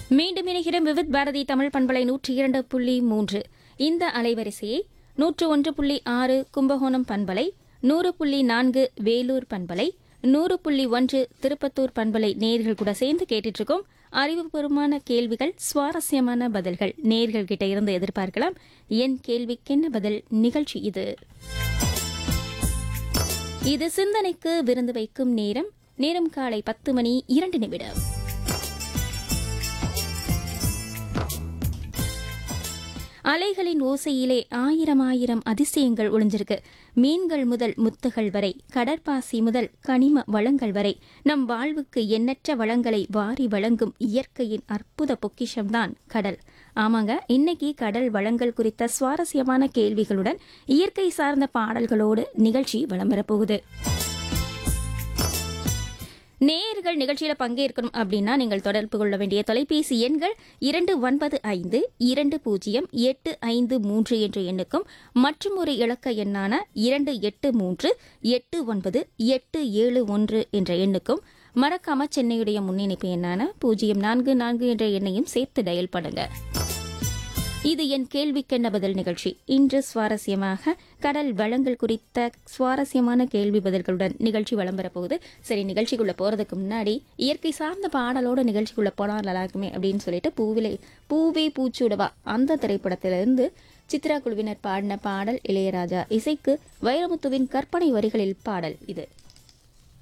மீண்டும் இணைகிறோம் விவித் பாரதி தமிழ் பண்பலை 102.3 இந்த அலைவரிசையை 101.6 கும்பகோணம் பண்பலை, 100.4 வேலூர் பண்பலை, 100.1 திருப்பத்தூர் பண்பலை நேர்கள் கூட சேர்ந்து கேட்டுட்டு இருக்கோம். அறிவுபூர்வமான கேள்விகள், சுவாரஸ்யமான பதில்கள் நேர்கள் கிட்ட இருந்து எதிர்பார்க்கலாம். என் கேள்விக்கென்ன பதில் நிகழ்ச்சி இது. இது சிந்தனைக்கு விருந்து வைக்கும் நேரம். நேரம் காலை 10:02. அலைகளின் ஓசையிலே ஆயிரம் அதிசயங்கள் ஒளிஞ்சிருக்கு. மீன்கள் முதல் முத்துகள் வரை, கடற்பாசி முதல் கனிம வளங்கள் வரை, நம் வாழ்வுக்கு எண்ணற்ற வளங்களை வாரி வழங்கும் இயற்கையின் அற்புத பொக்கிஷம்தான் கடல். ஆமாங்க, இன்னைக்கு கடல் வளங்கள் குறித்த சுவாரஸ்யமான கேள்விகளுடன் இயற்கை சார்ந்த பாடல்களோடு நிகழ்ச்சி வலம் வரப்போகுது. நேயர்கள் நிகழ்ச்சியில பங்கேற்கணும் அப்படின்னா நீங்கள் தொடர்பு கொள்ள வேண்டிய தொலைபேசி எண்கள் 29520853 என்ற எண்ணுக்கும் மற்றும் ஒரு இலக்க எண்ணான 28389871 என்ற எண்ணுக்கும், மறக்காம சென்னையுடைய முன்னிணைப்பு எண்ணான 044 என்ற எண்ணையும் சேர்த்து டயல் பண்ணுங்க. இது என் கேள்விக்கென்ன பதில் நிகழ்ச்சி. இன்று சுவாரஸ்யமாக கடல் வளங்கள் குறித்த சுவாரஸ்யமான கேள்வி பதில்களுடன் நிகழ்ச்சி வலம் வரப்போகுது. சரி, நிகழ்ச்சிக்குள்ள போறதுக்கு முன்னாடி இயற்கை சார்ந்த பாடலோட நிகழ்ச்சிக்குள்ள போனா நல்லா இருக்குமே அப்படின்னு சொல்லிட்டு பூவே பூச்சூடவா அந்த திரைப்படத்திலிருந்து சித்ரா குழுவினர் பாடின பாடல், இளையராஜா இசைக்கு வைரமுத்துவின் கற்பனை வரிகளில் பாடல் இது.